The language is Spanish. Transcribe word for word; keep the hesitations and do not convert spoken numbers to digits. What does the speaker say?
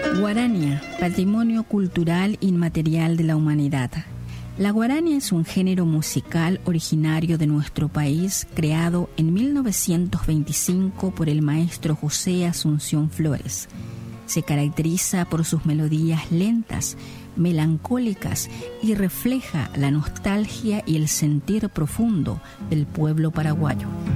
Guarania, patrimonio cultural inmaterial de la humanidad. La guarania es un género musical originario de nuestro país, creado en mil novecientos veinticinco por el maestro José Asunción Flores. Se caracteriza por sus melodías lentas, melancólicas y refleja la nostalgia y el sentir profundo del pueblo paraguayo.